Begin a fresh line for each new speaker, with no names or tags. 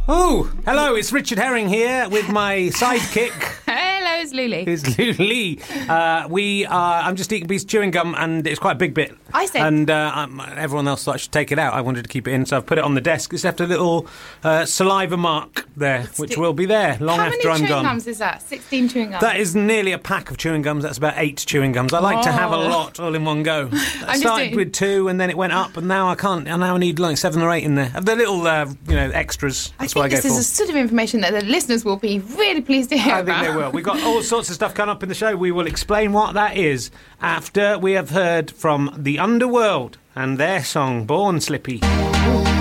Oh, hello, it's Richard Herring here with my sidekick.
Hello, it's Lulu.
It's Lulu. I'm just eating a piece of chewing gum, and it's quite a big bit.
I see.
And everyone else thought I should take it out. I wanted to keep it in, so I've put it on the desk. It's left a little saliva mark there, which will be there long after I'm gone.
How many chewing gums is that? 16 chewing gums?
That is nearly a pack of chewing gums. That's about 8 chewing gums. I like to have a lot all in one go. I started with 2, and then it went up, and now I can't. And now I need like 7 or 8 in there. The little, extras. That's what I go for.
This is a sort of information that the listeners will be really pleased to hear about.
I think they will. We've got all sorts of stuff coming up in the show. We will explain what that is after we have heard from the Underworld and their song Born Slippy.